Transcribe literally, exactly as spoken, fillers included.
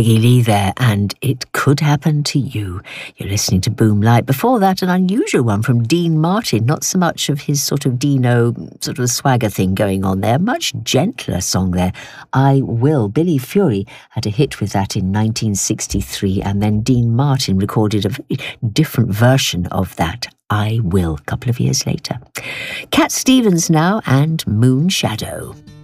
Peggy Lee there, and It Could Happen to You. You're listening to Boomlight. Before that, an unusual one from Dean Martin. Not so much of his sort of Dino sort of swagger thing going on there. Much gentler song there. I Will. Billy Fury had a hit with that in nineteen sixty-three, and then Dean Martin recorded a very different version of that. I Will, a couple of years later. Cat Stevens now, and Moon Shadow.